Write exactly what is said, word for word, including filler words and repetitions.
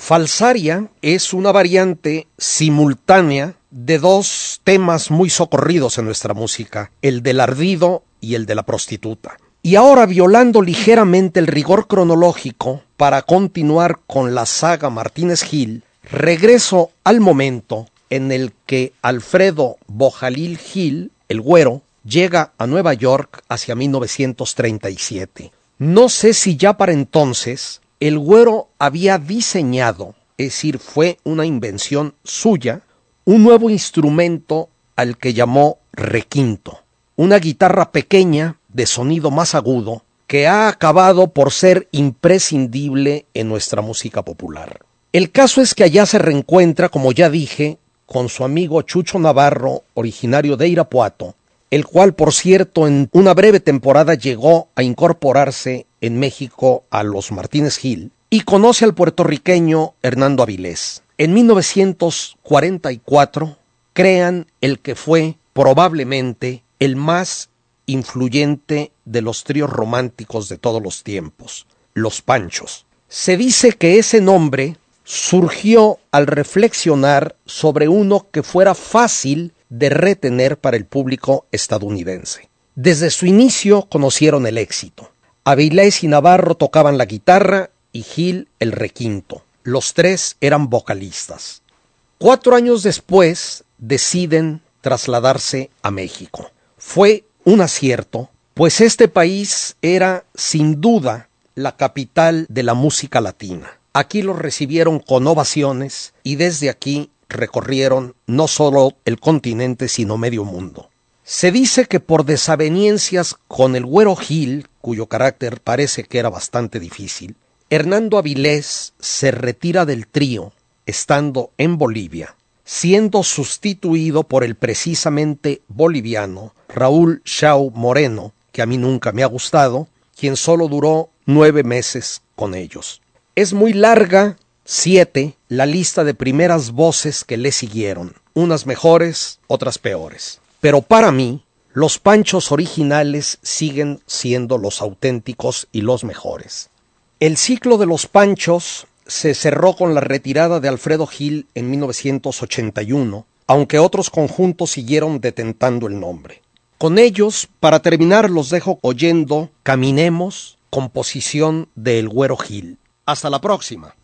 Falsaria es una variante simultánea de dos temas muy socorridos en nuestra música, el del ardido y el de la prostituta. Y ahora, violando ligeramente el rigor cronológico para continuar con la saga Martínez Gil, regreso al momento en el que Alfredo Bojalil Gil, el Güero, llega a Nueva York hacia mil novecientos treinta y siete. No sé si ya para entonces el Güero había diseñado, es decir, fue una invención suya, un nuevo instrumento al que llamó requinto, una guitarra pequeña de sonido más agudo que ha acabado por ser imprescindible en nuestra música popular. El caso es que allá se reencuentra, como ya dije, con su amigo Chucho Navarro, originario de Irapuato, el cual, por cierto, en una breve temporada llegó a incorporarse en México a los Martínez Gil, y conoce al puertorriqueño Hernando Avilés. En mil novecientos cuarenta y cuatro crean el que fue probablemente el más influyente de los tríos románticos de todos los tiempos, Los Panchos. Se dice que ese nombre surgió al reflexionar sobre uno que fuera fácil de retener para el público estadounidense. Desde su inicio conocieron el éxito. Avilés y Navarro tocaban la guitarra y Gil el requinto. Los tres eran vocalistas. Cuatro años después deciden trasladarse a México. Fue un acierto, pues este país era sin duda la capital de la música latina. Aquí los recibieron con ovaciones y desde aquí recorrieron no solo el continente sino medio mundo. Se dice que por desavenencias con el Güero Gil, cuyo carácter parece que era bastante difícil, Hernando Avilés se retira del trío estando en Bolivia, siendo sustituido por el precisamente boliviano Raúl Shaw Moreno, que a mí nunca me ha gustado, quien solo duró nueve meses con ellos. Es muy larga, siete, la lista de primeras voces que le siguieron, unas mejores, otras peores. Pero para mí, los Panchos originales siguen siendo los auténticos y los mejores. El ciclo de los Panchos se cerró con la retirada de Alfredo Gil en mil novecientos ochenta y uno, aunque otros conjuntos siguieron detentando el nombre. Con ellos, para terminar, los dejo oyendo Caminemos, composición de El Güero Gil. Hasta la próxima.